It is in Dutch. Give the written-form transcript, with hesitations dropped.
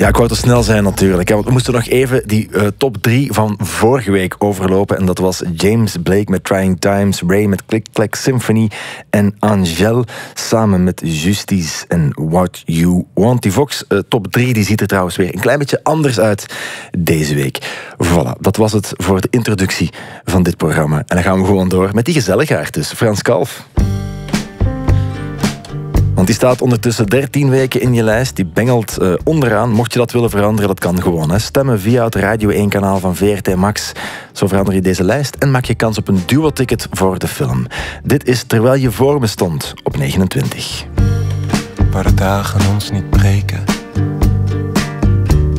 Ja, ik wou te snel zijn natuurlijk. We moesten nog even die top 3 van vorige week overlopen. En dat was James Blake met Trying Times, Ray met Click Clack Symphony en Angèle samen met Justice en What You Want. Die Vox top 3 die ziet er trouwens weer een klein beetje anders uit deze week. Voilà, dat was het voor de introductie van dit programma. En dan gaan we gewoon door met die gezelligaard dus, Frans Kalf. Want die staat ondertussen 13 weken in je lijst. Die bengelt onderaan. Mocht je dat willen veranderen, dat kan gewoon. Hè. Stemmen via het Radio 1-kanaal van VRT Max. Zo verander je deze lijst en maak je kans op een duo-ticket voor de film. Dit is Terwijl je voor me stond op 29. Waar de dagen ons niet breken